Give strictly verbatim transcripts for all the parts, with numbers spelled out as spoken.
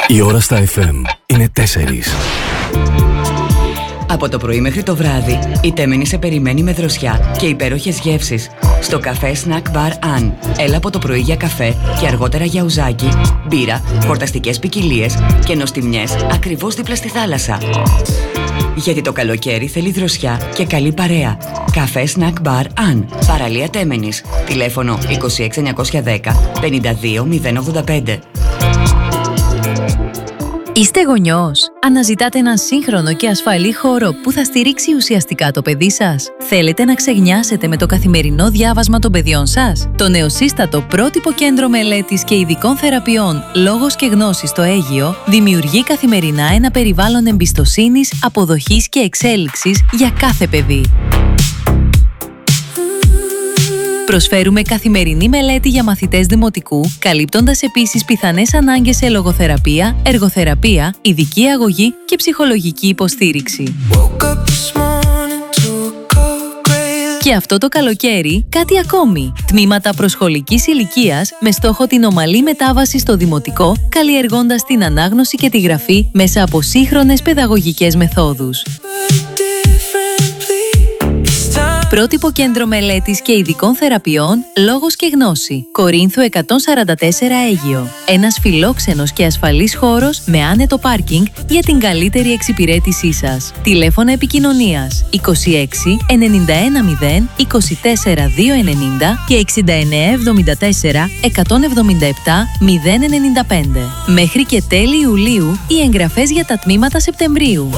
Η ώρα στα εφ εμ είναι τέσσερις. Από το πρωί μέχρι το βράδυ, η Τέμενη σε περιμένει με δροσιά και υπέροχες γεύσεις. Στο καφέ Snack Bar Αν. Έλα από το πρωί για καφέ και αργότερα για ουζάκι, μπύρα, χορταστικές ποικιλίες και νοστιμιές ακριβώς δίπλα στη θάλασσα. Γιατί το καλοκαίρι θέλει δροσιά και καλή παρέα. Καφέ Snack Bar Αν. Παραλία Τέμενης. Τηλέφωνο είκοσι έξι εννιακόσια δέκα πενήντα δύο μηδέν ογδόντα πέντε. Είστε γονιός? Αναζητάτε έναν σύγχρονο και ασφαλή χώρο που θα στηρίξει ουσιαστικά το παιδί σας? Θέλετε να ξεγνιάσετε με το καθημερινό διάβασμα των παιδιών σας? Το νεοσύστατο πρότυπο κέντρο μελέτης και ειδικών θεραπείων Λόγος και Γνώση στο Αίγυο δημιουργεί καθημερινά ένα περιβάλλον εμπιστοσύνης, αποδοχής και εξέλιξης για κάθε παιδί. Προσφέρουμε καθημερινή μελέτη για μαθητές δημοτικού, καλύπτοντας επίσης πιθανές ανάγκες σε λογοθεραπεία, εργοθεραπεία, ειδική αγωγή και ψυχολογική υποστήριξη. Και αυτό το καλοκαίρι, κάτι ακόμη. Τμήματα προσχολικής ηλικίας με στόχο την ομαλή μετάβαση στο δημοτικό, καλλιεργώντας την ανάγνωση και τη γραφή μέσα από σύγχρονες παιδαγωγικές μεθόδους. Πρότυπο κέντρο μελέτης και ειδικών θεραπείων Λόγος και Γνώση. Κορίνθου εκατόν σαράντα τέσσερα Αίγυο. Ένας φιλόξενος και ασφαλής χώρος με άνετο πάρκινγκ για την καλύτερη εξυπηρέτησή σας. Τηλέφωνα επικοινωνίας είκοσι έξι ενενήντα ένα μηδέν είκοσι τέσσερα διακόσια ενενήντα και εξήντα εννέα εβδομήντα τέσσερα εκατόν εβδομήντα επτά μηδέν ενενήντα πέντε. Μέχρι και τέλη Ιουλίου οι εγγραφές για τα τμήματα Σεπτεμβρίου.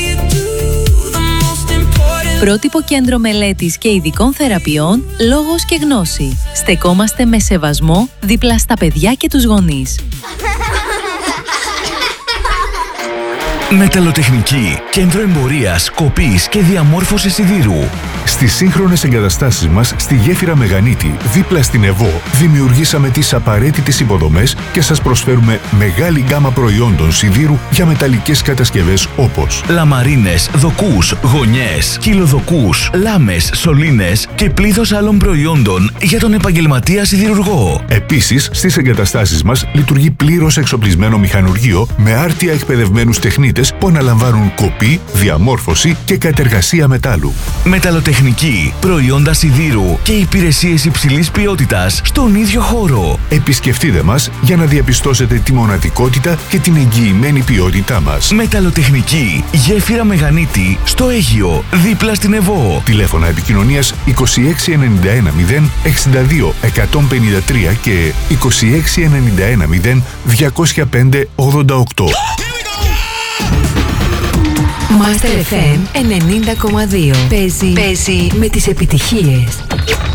Πρότυπο κέντρο μελέτης και ειδικών θεραπείων Λόγος και Γνώση. Στεκόμαστε με σεβασμό δίπλα στα παιδιά και τους γονείς. Μεταλλοτεχνική, κέντρο εμπορίας, κοπής και διαμόρφωσης σιδήρου. Στις σύγχρονες εγκαταστάσεις μας στη γέφυρα Μεγανίτη, δίπλα στην Ευώ, δημιουργήσαμε τις απαραίτητες υποδομές και σας προσφέρουμε μεγάλη γκάμα προϊόντων σιδήρου για μεταλλικές κατασκευές όπως λαμαρίνες, δοκούς, γωνιές, κυλοδοκούς, λάμες, σωλήνες και πλήθος άλλων προϊόντων για τον επαγγελματία σιδηρουργό. Επίσης, στις εγκαταστάσεις μας λειτουργεί πλήρως εξοπλισμένο μηχανουργείο με άρτια εκπαιδευμένους τεχνίτες που αναλαμβάνουν κοπή, διαμόρφωση και κατεργασία μετάλλου. Μεταλλοτεχνική, προϊόντα σιδήρου και υπηρεσίες υψηλής ποιότητας στον ίδιο χώρο. Επισκεφτείτε μας για να διαπιστώσετε τη μοναδικότητα και την εγγυημένη ποιότητά μας. Μεταλλοτεχνική, γέφυρα Μεγανίτη, στο Αίγυο, δίπλα στην Ευώ. Τηλέφωνα επικοινωνίας είκοσι έξι ενενήντα ένα μηδέν εξήντα δύο εκατόν πενήντα τρία και είκοσι έξι ενενήντα ένα μηδέν διακόσια πέντε ογδόντα οκτώ. Master εφ εμ ενενήντα κόμμα δύο. Παίζει, Παίζει με τις επιτυχίες.